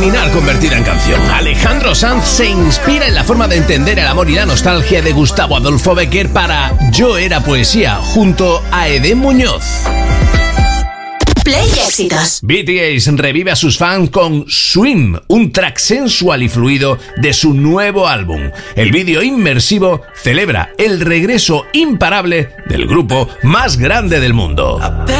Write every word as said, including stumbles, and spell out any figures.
criminal convertida en canción. Alejandro Sanz se inspira en la forma de entender el amor y la nostalgia de Gustavo Adolfo Bécquer para Yo era poesía, junto a Edén Muñoz. Play Éxitos. B T S revive a sus fans con Swim, un track sensual y fluido de su nuevo álbum. El vídeo inmersivo celebra el regreso imparable del grupo más grande del mundo.